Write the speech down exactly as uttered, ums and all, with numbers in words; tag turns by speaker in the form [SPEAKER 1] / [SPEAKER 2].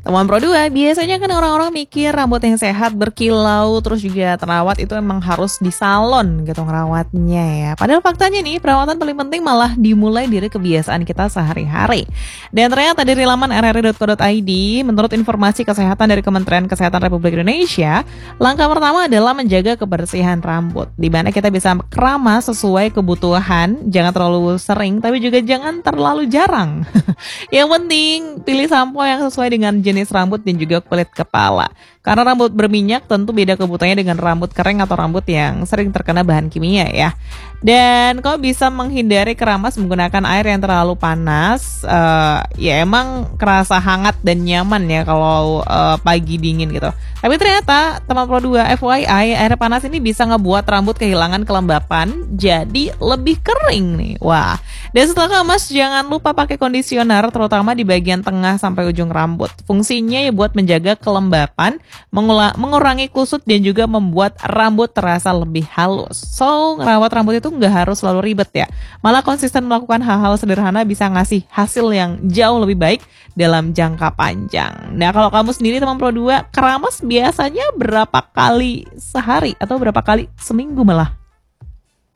[SPEAKER 1] Teman Pro dua, biasanya kan orang-orang mikir rambut yang sehat, berkilau, terus juga terawat itu emang harus di salon gitu ngerawatnya ya. Padahal faktanya nih, perawatan paling penting malah dimulai dari kebiasaan kita sehari-hari. Dan ternyata dari laman r r i dot co dot i d, menurut informasi kesehatan dari Kementerian Kesehatan Republik Indonesia, langkah pertama adalah menjaga kebersihan rambut, di mana kita bisa keramas sesuai kebutuhan, jangan terlalu sering, tapi juga jangan terlalu jarang. Yang penting, pilih sampo yang sesuai dengan jenis rambut dan juga kulit kepala. Karena rambut berminyak tentu beda kebutuhannya dengan rambut kering atau rambut yang sering terkena bahan kimia ya. Dan kalau bisa menghindari keramas menggunakan air yang terlalu panas, uh, ya emang kerasa hangat dan nyaman ya kalau uh, pagi dingin gitu. Tapi ternyata teman Pro dua, F Y I, air panas ini bisa ngebuat rambut kehilangan kelembapan, jadi lebih kering nih. Wah. Dan setelah kemas jangan lupa pakai kondisioner terutama di bagian tengah sampai ujung rambut. Fungsinya ya buat menjaga kelembapan, mengula- mengurangi kusut dan juga membuat rambut terasa lebih halus. So, ngerawat rambut itu nggak harus selalu ribet ya. Malah konsisten melakukan hal-hal sederhana bisa ngasih hasil yang jauh lebih baik dalam jangka panjang. Nah, kalau kamu sendiri teman Pro dua, keramas biasanya berapa kali sehari atau berapa kali seminggu malah?